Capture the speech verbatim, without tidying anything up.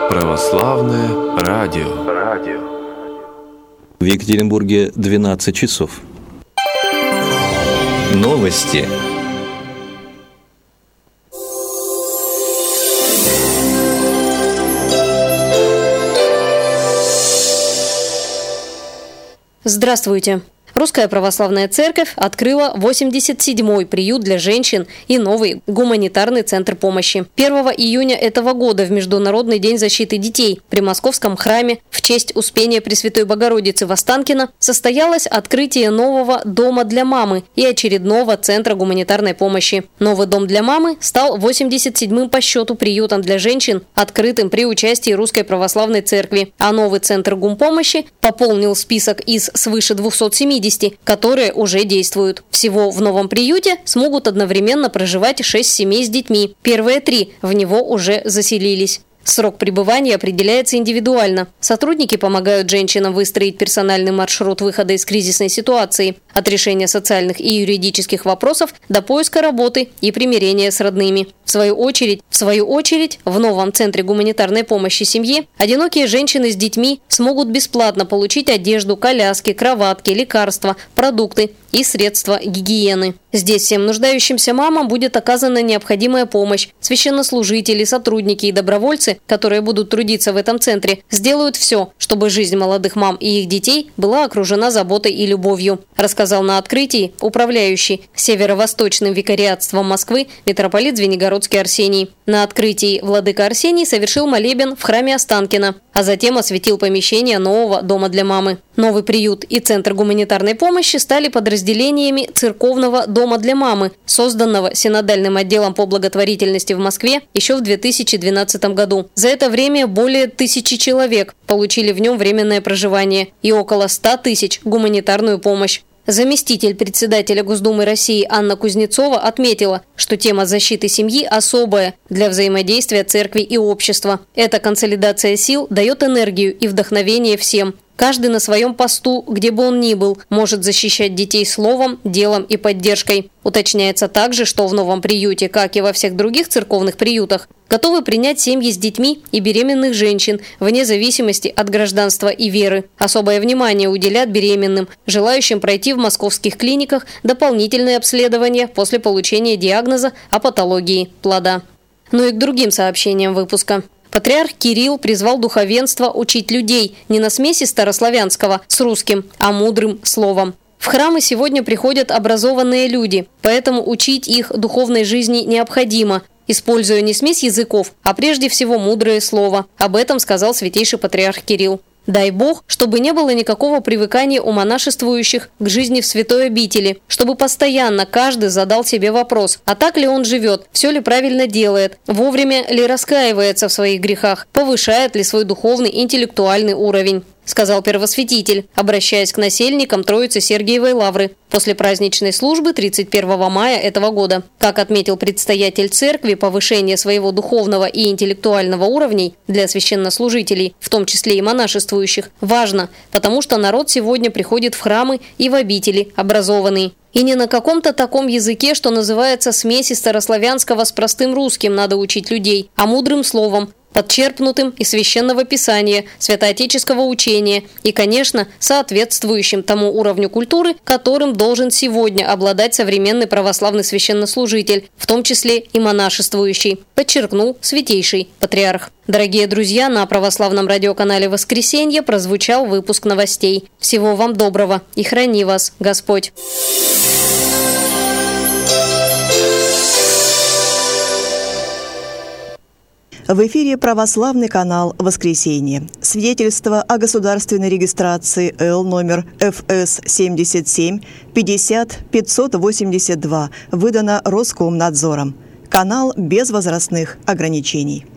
Православное радио. В Екатеринбурге двенадцать часов. Новости. Здравствуйте! Русская Православная Церковь открыла восемьдесят седьмой приют для женщин и новый гуманитарный центр помощи. первого июня этого года в Международный день защиты детей при Московском храме в честь Успения Пресвятой Богородицы в Останкино состоялось открытие нового дома для мамы и очередного центра гуманитарной помощи. Новый дом для мамы стал восемьдесят седьмым по счету приютом для женщин, открытым при участии Русской Православной Церкви, а новый центр гумпомощи пополнил список из свыше двухсот семидесяти, которые уже действуют. Всего в новом приюте смогут одновременно проживать шесть семей с детьми. Первые три в него уже заселились. Срок пребывания определяется индивидуально. Сотрудники помогают женщинам выстроить персональный маршрут выхода из кризисной ситуации, от решения социальных и юридических вопросов до поиска работы и примирения с родными. В свою очередь, в свою очередь, в новом центре гуманитарной помощи семье одинокие женщины с детьми смогут бесплатно получить одежду, коляски, кроватки, лекарства, продукты и средства гигиены. Здесь всем нуждающимся мамам будет оказана необходимая помощь. Священнослужители, сотрудники и добровольцы, которые будут трудиться в этом центре, сделают все, чтобы жизнь молодых мам и их детей была окружена заботой и любовью, рассказал на открытии управляющий Северо-Восточным викариатством Москвы митрополит Звенигородский Арсений. На открытии владыка Арсений совершил молебен в храме Останкино, а затем осветил помещение нового дома для мамы. Новый приют и центр гуманитарной помощи стали подразделениями церковного дома для мамы, созданного синодальным отделом по благотворительности в Москве еще в две тысячи двенадцатом году. За это время более тысячи человек получили в нем временное проживание и около ста тысяч гуманитарную помощь. Заместитель председателя Госдумы России Анна Кузнецова отметила, что тема защиты семьи особая для взаимодействия церкви и общества. Эта консолидация сил дает энергию и вдохновение всем. Каждый на своем посту, где бы он ни был, может защищать детей словом, делом и поддержкой. Уточняется также, что в новом приюте, как и во всех других церковных приютах, готовы принять семьи с детьми и беременных женщин вне зависимости от гражданства и веры. Особое внимание уделят беременным, желающим пройти в московских клиниках дополнительные обследования после получения диагноза о патологии плода. Ну и к другим сообщениям выпуска. Патриарх Кирилл призвал духовенство учить людей не на смеси старославянского с русским, а мудрым словом. В храмы сегодня приходят образованные люди, поэтому учить их духовной жизни необходимо, используя не смесь языков, а прежде всего мудрое слово. Об этом сказал святейший патриарх Кирилл. Дай Бог, чтобы не было никакого привыкания у монашествующих к жизни в святой обители, чтобы постоянно каждый задал себе вопрос, а так ли он живет, все ли правильно делает, вовремя ли раскаивается в своих грехах, повышает ли свой духовный и интеллектуальный уровень, сказал первосвятитель, обращаясь к насельникам Троицы Сергиевой Лавры после праздничной службы тридцать первого мая этого года. Как отметил предстоятель церкви, повышение своего духовного и интеллектуального уровней для священнослужителей, в том числе и монашествующих, важно, потому что народ сегодня приходит в храмы и в обители образованный. И не на каком-то таком языке, что называется смеси старославянского с простым русским надо учить людей, а мудрым словом, подчерпнутым из Священного Писания, святоотеческого учения и, конечно, соответствующим тому уровню культуры, которым должен сегодня обладать современный православный священнослужитель, в том числе и монашествующий, подчеркнул святейший патриарх. Дорогие друзья, на православном радиоканале «Воскресенье» прозвучал выпуск новостей. Всего вам доброго и храни вас Господь! В эфире православный канал «Воскресенье». Свидетельство о государственной регистрации Л номер Ф С семьдесят семь пятьдесят пятьсот восемьдесят два выдано Роскомнадзором. Канал без возрастных ограничений.